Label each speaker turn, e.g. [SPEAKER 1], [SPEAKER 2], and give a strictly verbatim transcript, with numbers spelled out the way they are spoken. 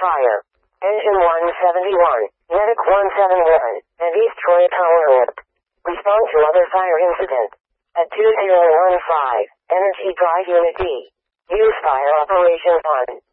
[SPEAKER 1] fire. Engine one seventy-one, Medic one seventy-one, and East Troy Power Lip. Respond to other fire incident. At two zero one five, Energy Drive Unit D. Use fire operations on.